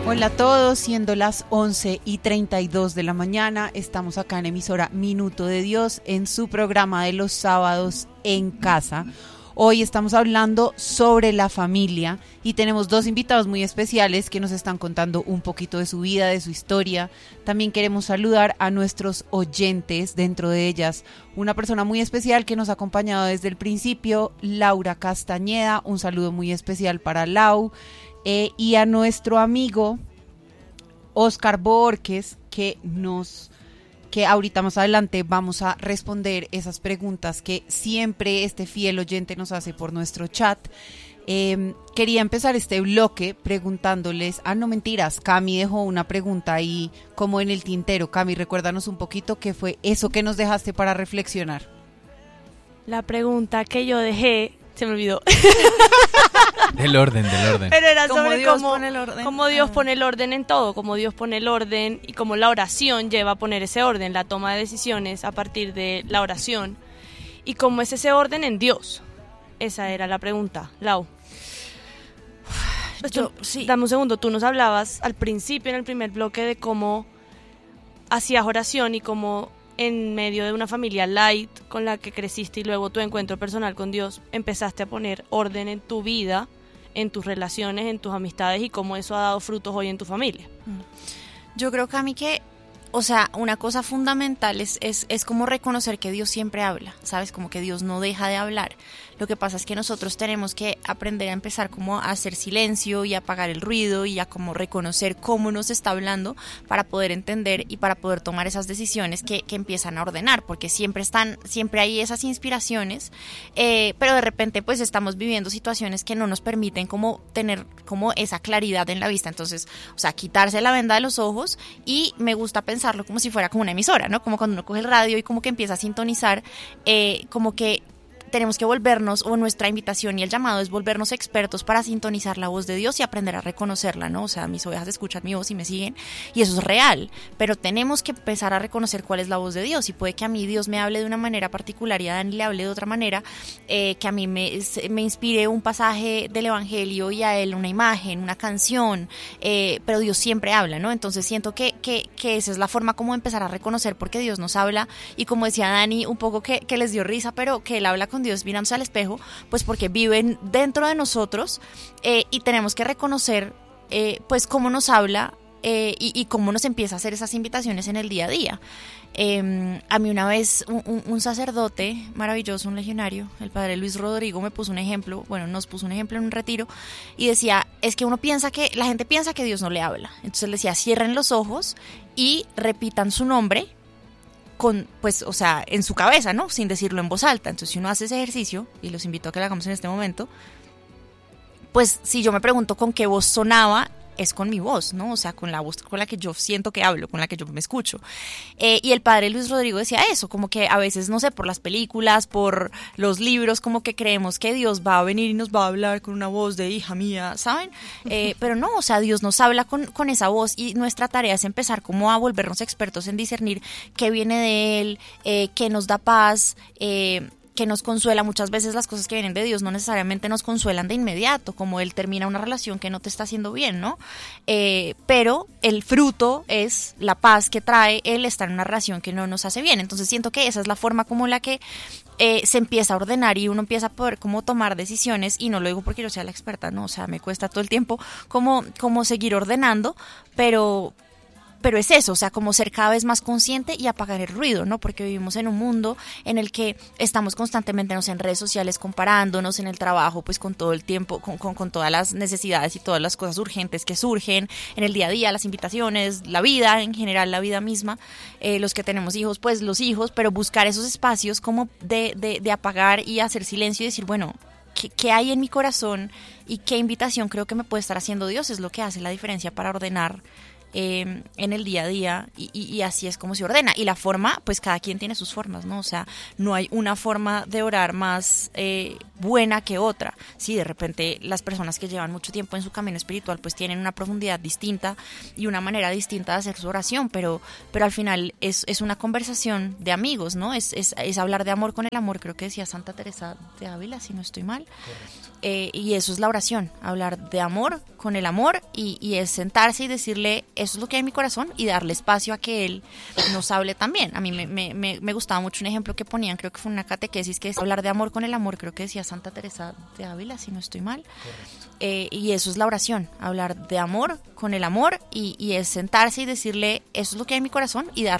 Hola a todos, siendo las 11:32 de la mañana, estamos acá en emisora Minuto de Dios en su programa de los sábados en casa. Hoy estamos hablando sobre la familia y tenemos dos invitados muy especiales que nos están contando un poquito de su vida, de su historia. También queremos saludar a nuestros oyentes, dentro de ellas una persona muy especial que nos ha acompañado desde el principio, Laura Castañeda. Un saludo muy especial para Lau. Y a nuestro amigo Oscar Borges, que ahorita más adelante vamos a responder esas preguntas que siempre este fiel oyente nos hace por nuestro chat. Quería empezar este bloque preguntándoles, no mentiras, Cami dejó una pregunta ahí como en el tintero. Cami, recuérdanos un poquito qué fue eso que nos dejaste para reflexionar. La pregunta que yo dejé, se me olvidó. Del orden. Pero era sobre Dios pone el orden. cómo Dios pone el orden en todo, cómo Dios pone el orden y cómo la oración lleva a poner ese orden, la toma de decisiones a partir de la oración y cómo es ese orden en Dios. Esa era la pregunta, Lau. Sí. Dame un segundo, tú nos hablabas al principio en el primer bloque de cómo hacías oración y cómo en medio de una familia light con la que creciste y luego tu encuentro personal con Dios, empezaste a poner orden en tu vida, en tus relaciones, en tus amistades y cómo eso ha dado frutos hoy en tu familia. Yo creo, Cami, que, o sea, una cosa fundamental es como reconocer que Dios siempre habla, ¿sabes? Como que Dios no deja de hablar. Lo que pasa es que nosotros tenemos que aprender a empezar como a hacer silencio y a apagar el ruido y a como reconocer cómo nos está hablando para poder entender y para poder tomar esas decisiones que empiezan a ordenar, porque siempre hay esas inspiraciones, pero de repente pues estamos viviendo situaciones que no nos permiten como tener como esa claridad en la vista. Entonces, o sea, quitarse la venda de los ojos, y me gusta pensarlo como si fuera como una emisora, ¿no? Como cuando uno coge el radio y como que empieza a sintonizar, como que tenemos que volvernos, o nuestra invitación y el llamado es volvernos expertos para sintonizar la voz de Dios y aprender a reconocerla, ¿no? O sea, mis ovejas escuchan mi voz y me siguen, y eso es real, pero tenemos que empezar a reconocer cuál es la voz de Dios, y puede que a mí Dios me hable de una manera particular y a Dani le hable de otra manera, que a mí me inspire un pasaje del Evangelio y a él una imagen, una canción, pero Dios siempre habla, ¿no? Entonces siento que esa es la forma como empezar a reconocer porque Dios nos habla, y como decía Dani, un poco que les dio risa, pero que él habla con Dios mirándose al espejo, pues porque viven dentro de nosotros, y tenemos que reconocer pues cómo nos habla, y cómo nos empieza a hacer esas invitaciones en el día a día. A mí una vez un sacerdote maravilloso, un legionario, el padre Luis Rodrigo, nos puso un ejemplo en un retiro, y decía, es que la gente piensa que Dios no le habla. Entonces le decía, cierren los ojos y repitan su nombre pues, o sea, en su cabeza, ¿no? Sin decirlo en voz alta. Entonces, si uno hace ese ejercicio, y los invito a que lo hagamos en este momento, pues si yo me pregunto con qué voz sonaba, es con mi voz, ¿no? O sea, con la voz con la que yo siento que hablo, con la que yo me escucho. Y el padre Luis Rodrigo decía eso, como que a veces, no sé, por las películas, por los libros, como que creemos que Dios va a venir y nos va a hablar con una voz de hija mía, ¿saben? Pero no, o sea, Dios nos habla con esa voz, y nuestra tarea es empezar como a volvernos expertos en discernir qué viene de Él, qué nos da paz, que nos consuela. Muchas veces las cosas que vienen de Dios no necesariamente nos consuelan de inmediato, como Él termina una relación que no te está haciendo bien, ¿no? Pero el fruto es la paz que trae el estar en una relación que no nos hace bien. Entonces siento que esa es la forma como la que se empieza a ordenar, y uno empieza a poder como tomar decisiones, y no lo digo porque yo sea la experta, ¿no? O sea, me cuesta todo el tiempo como seguir ordenando, pero es eso, o sea, como ser cada vez más consciente y apagar el ruido, ¿no? Porque vivimos en un mundo en el que estamos constantemente, no sé, en redes sociales comparándonos, en el trabajo, pues con todo el tiempo, con todas las necesidades y todas las cosas urgentes que surgen en el día a día, las invitaciones, la vida en general, la vida misma, los que tenemos hijos, pues los hijos, pero buscar esos espacios como de apagar y hacer silencio y decir, bueno, ¿qué hay en mi corazón y qué invitación creo que me puede estar haciendo Dios? Es lo que hace la diferencia para ordenar en el día a día y así es como se ordena. Y la forma, pues cada quien tiene sus formas, ¿no? O sea, no hay una forma de orar más buena que otra. Sí, de repente las personas que llevan mucho tiempo en su camino espiritual pues tienen una profundidad distinta y una manera distinta de hacer su oración, pero al final es una conversación de amigos, ¿no? Es hablar de amor con el amor, creo que decía Santa Teresa de Ávila, si no estoy mal. Y eso es la oración, hablar de amor con el amor y es sentarse y decirle eso es lo que hay en mi corazón y darle espacio a que él nos hable también. A mí me gustaba mucho un ejemplo que ponían, creo que fue una catequesis, que es hablar de amor con el amor, creo que decía Santa Teresa de Ávila, si no estoy mal. Y eso es la oración, hablar de amor con el amor y es sentarse y decirle eso es lo que hay en mi corazón y darle